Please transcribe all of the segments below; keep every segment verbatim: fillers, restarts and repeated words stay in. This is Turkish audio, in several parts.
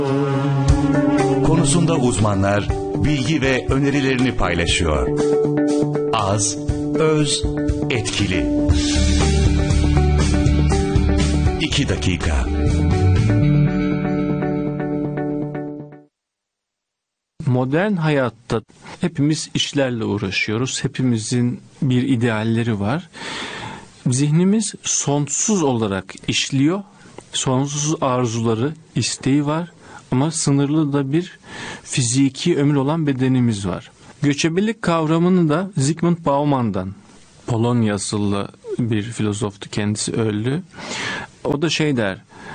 Konusunda uzmanlar bilgi ve önerilerini paylaşıyor. Az, öz, etkili. İki dakika. Modern hayatta hepimiz işlerle uğraşıyoruz. Hepimizin bir idealleri var. Zihnimiz sonsuz olarak işliyor. Sonsuz arzuları, isteği var. Ama sınırlı da bir fiziki ömür olan bedenimiz var. Göçebelik kavramını da Zygmunt Bauman'dan, Polonya asıllı bir filozoftu, kendisi öldü. O da şey der,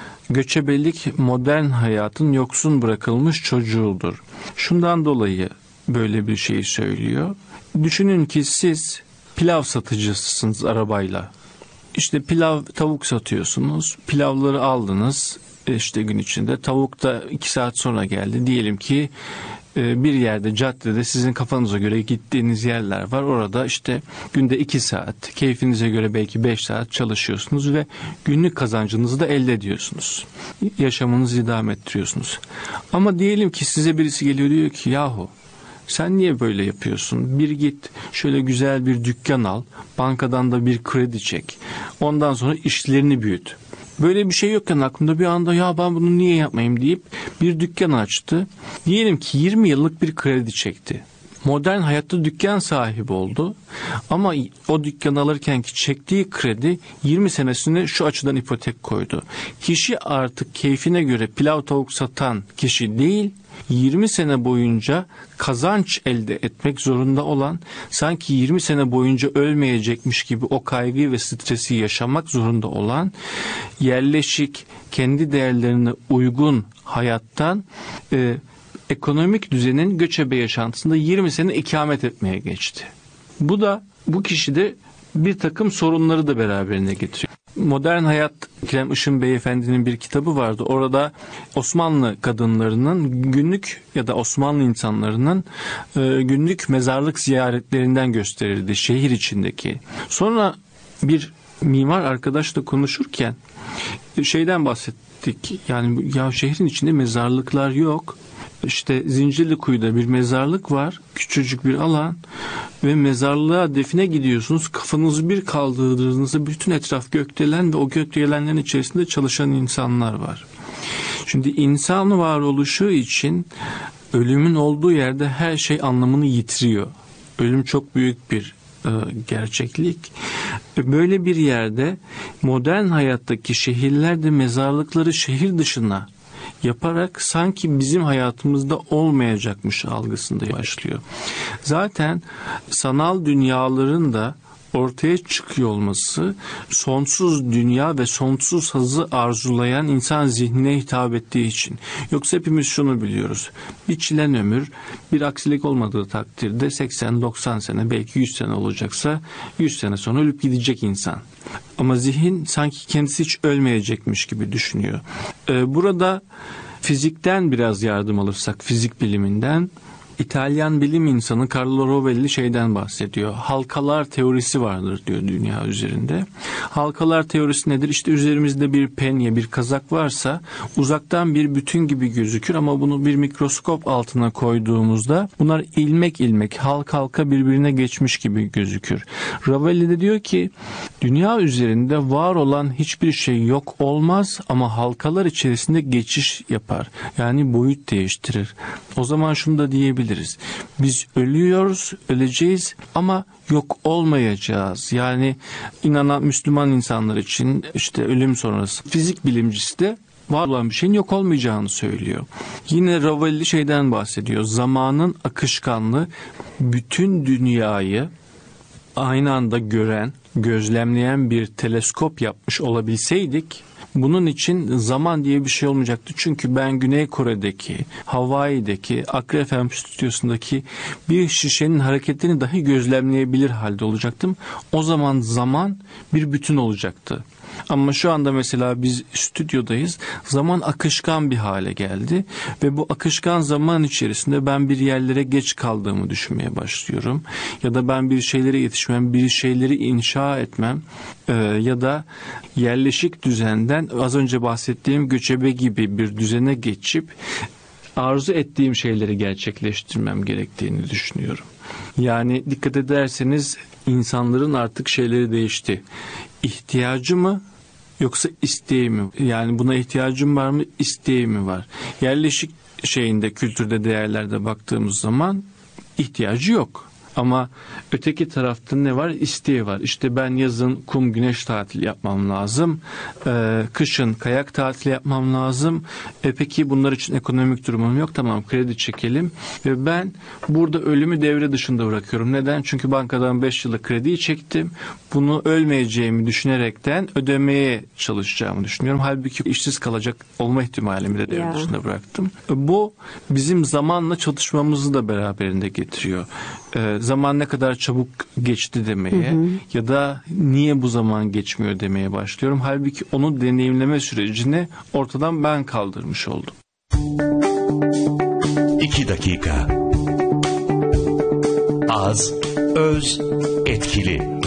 göçebelik modern hayatın yoksun bırakılmış çocuğudur. Şundan dolayı böyle bir şey söylüyor. Düşünün ki siz pilav satıcısınız arabayla. İşte pilav, tavuk satıyorsunuz. Pilavları aldınız işte gün içinde. Tavuk da iki saat sonra geldi. Diyelim ki bir yerde, caddede sizin kafanıza göre gittiğiniz yerler var. Orada işte günde iki saat, keyfinize göre belki beş saat çalışıyorsunuz ve günlük kazancınızı da elde ediyorsunuz. Yaşamınızı idame ettiriyorsunuz. Ama diyelim ki size birisi geliyor, diyor ki yahu sen niye böyle yapıyorsun? Bir git şöyle güzel bir dükkan al, bankadan da bir kredi çek. Ondan sonra işlerini büyüt. Böyle bir şey yokken aklımda bir anda ya ben bunu niye yapmayayım deyip bir dükkan açtı. Diyelim ki yirmi yıllık bir kredi çekti. Modern hayatta dükkan sahibi oldu. Ama o dükkanı alırken ki çektiği kredi yirmi senesine şu açıdan ipotek koydu. Kişi artık keyfine göre pilav tavuk satan kişi değil, yirmi sene boyunca kazanç elde etmek zorunda olan, sanki yirmi sene boyunca ölmeyecekmiş gibi o kaygıyı ve stresi yaşamak zorunda olan, yerleşik, kendi değerlerine uygun hayattan e, ekonomik düzenin göçebe yaşantısında yirmi sene ikamet etmeye geçti. Bu da bu kişide bir takım sorunları da beraberine getiriyor. Modern Hayat, Kerem Işın Beyefendi'nin bir kitabı vardı. Orada Osmanlı kadınlarının günlük ya da Osmanlı insanlarının e, günlük mezarlık ziyaretlerinden gösterildi şehir içindeki. Sonra bir mimar arkadaşla konuşurken şeyden bahsettik. Yani ya şehrin içinde mezarlıklar yok. İşte Zincirlikuyu'da bir mezarlık var. Küçücük bir alan ve mezarlığa define gidiyorsunuz. Kafanızı bir kaldırdığınızda bütün etraf gökdelen ve o gökdelenlerin içerisinde çalışan insanlar var. Şimdi insan varoluşu için ölümün olduğu yerde her şey anlamını yitiriyor. Ölüm çok büyük bir e, gerçeklik. Böyle bir yerde modern hayattaki şehirlerde mezarlıkları şehir dışına yaparak sanki bizim hayatımızda olmayacakmış algısında başlıyor. Zaten sanal dünyaların da ortaya çıkıyor olması sonsuz dünya ve sonsuz hazı arzulayan insan zihnine hitap ettiği için. Yoksa hepimiz şunu biliyoruz. Biçilen ömür bir aksilik olmadığı takdirde seksen doksan sene, belki yüz sene olacaksa yüz sene sonra ölüp gidecek insan. Ama zihin sanki kendisi hiç ölmeyecekmiş gibi düşünüyor. Ee, burada fizikten biraz yardım alırsak, fizik biliminden, İtalyan bilim insanı Carlo Rovelli şeyden bahsediyor. Halkalar teorisi vardır diyor dünya üzerinde. Halkalar teorisi nedir? İşte üzerimizde bir penye, bir kazak varsa uzaktan bir bütün gibi gözükür ama bunu bir mikroskop altına koyduğumuzda bunlar ilmek ilmek, halka halka birbirine geçmiş gibi gözükür. Rovelli de diyor ki dünya üzerinde var olan hiçbir şey yok olmaz ama halkalar içerisinde geçiş yapar. Yani boyut değiştirir. O zaman şunu da diyebiliriz. Biz ölüyoruz, öleceğiz ama yok olmayacağız. Yani inanan Müslüman insanlar için işte ölüm sonrası fizik bilimcisi de var olan bir şeyin yok olmayacağını söylüyor. Yine Rovelli şeyden bahsediyor. Zamanın akışkanlığı bütün dünyayı aynı anda gören, gözlemleyen bir teleskop yapmış olabilseydik, bunun için zaman diye bir şey olmayacaktı. Çünkü ben Güney Kore'deki, Hawaii'deki, Akre F M stüdyosundaki bir şişenin hareketini dahi gözlemleyebilir halde olacaktım. O zaman zaman bir bütün olacaktı. Ama şu anda mesela biz stüdyodayız. Zaman akışkan bir hale geldi ve bu akışkan zaman içerisinde ben bir yerlere geç kaldığımı düşünmeye başlıyorum. Ya da ben bir şeylere yetişmem, bir şeyleri inşa etmem e, ya da yerleşik düzenden az önce bahsettiğim göçebe gibi bir düzene geçip arzu ettiğim şeyleri gerçekleştirmem gerektiğini düşünüyorum. Yani dikkat ederseniz insanların artık şeyleri değişti. İhtiyacı mı yoksa isteği mi? Yani buna ihtiyacım var mı, isteği mi var? Yerleşik şeyinde, kültürde, değerlerde baktığımız zaman ihtiyacı yok. Ama öteki tarafta ne var? İsteği var. İşte ben yazın kum güneş tatili yapmam lazım. Ee, kışın kayak tatili yapmam lazım. E peki bunlar için ekonomik durumum yok. Tamam, kredi çekelim. Ve ben burada ölümü devre dışında bırakıyorum. Neden? Çünkü bankadan beş yıllık krediyi çektim. Bunu ölmeyeceğimi düşünerekten ödemeye çalışacağımı düşünüyorum. Halbuki işsiz kalacak olma ihtimalimi de devre ya. dışında bıraktım. Bu bizim zamanla çatışmamızı da beraberinde getiriyor. Ee, zaman ne kadar çabuk geçti demeye, hı hı, ya da niye bu zaman geçmiyor demeye başlıyorum. Halbuki onu deneyimleme sürecini ortadan ben kaldırmış oldum. İki dakika. Az, öz, etkili.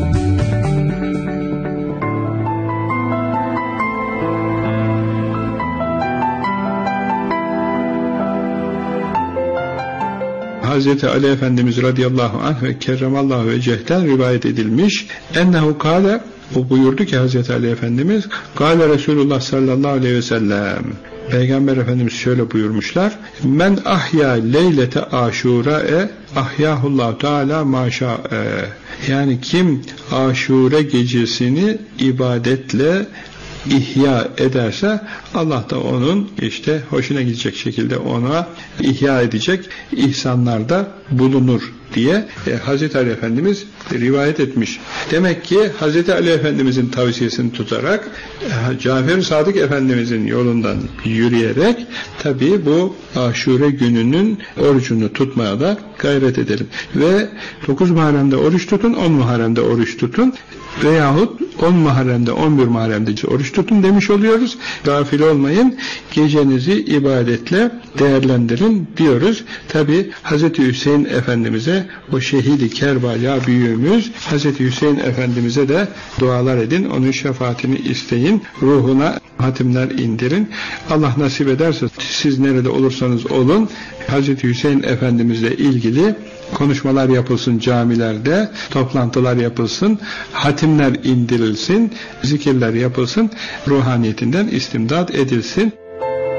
Hazreti Ali Efendimiz radıyallahu anh ve kerremallahu veceh'ten rivayet edilmiş. Ennehu kâle, o buyurdu ki Hazreti Ali Efendimiz, kâle Resulullah sallallahu aleyhi ve sellem, Peygamber Efendimiz şöyle buyurmuşlar: men ahya leylete aşura'e ahyahullahu teala maşa'e. Yani kim aşure gecesini ibadetle ihya ederse Allah da onun işte hoşuna gidecek şekilde ona ihya edecek ihsanlarda bulunur diye e, Hazreti Ali Efendimiz rivayet etmiş. Demek ki Hazreti Ali Efendimizin tavsiyesini tutarak e, Cafer Sadık Efendimizin yolundan yürüyerek tabii bu Aşure gününün orucunu tutmaya da gayret edelim. Ve dokuz Muharrem'de oruç tutun, on Muharrem'de oruç tutun veyahut on Muharrem'de, on bir Muharrem'de oruç tutun demiş oluyoruz. Gafil olmayın, gecenizi ibadetle değerlendirin diyoruz. Tabi Hazreti Hüseyin Efendimiz'e, o şehidi Kerbala büyüğümüz Hazreti Hüseyin Efendimiz'e de dualar edin, onun şefaatini isteyin, ruhuna hatimler indirin. Allah nasip ederse siz nerede olursanız olun, Hazreti Hüseyin Efendimiz'le ilgili konuşmalar yapılsın camilerde, toplantılar yapılsın, hatimler indirilsin, zikirler yapılsın, ruhaniyetinden istimdad edilsin.